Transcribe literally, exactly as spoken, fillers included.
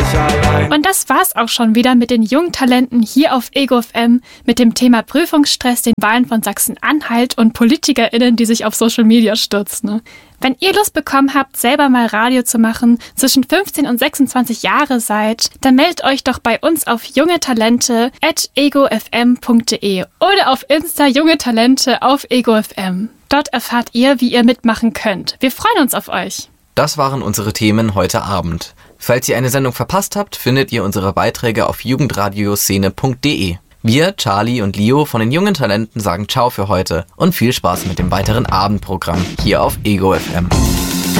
nicht allein. Und das war's auch schon wieder mit den jungen Talenten hier auf Ego F M mit dem Thema Prüfungsstress, den Wahlen von Sachsen-Anhalt und PolitikerInnen, die sich auf Social Media stürzen. Ne? Wenn ihr Lust bekommen habt, selber mal Radio zu machen, zwischen fünfzehn und sechsundzwanzig Jahre seid, dann meldet euch doch bei uns auf jungetalente at egofm punkt de oder auf Insta jungetalente auf egofm. Dort erfahrt ihr, wie ihr mitmachen könnt. Wir freuen uns auf euch. Das waren unsere Themen heute Abend. Falls ihr eine Sendung verpasst habt, findet ihr unsere Beiträge auf jugendradioszene punkt de. Wir, Charlie und Leo von den jungen Talenten sagen Ciao für heute und viel Spaß mit dem weiteren Abendprogramm hier auf Ego F M.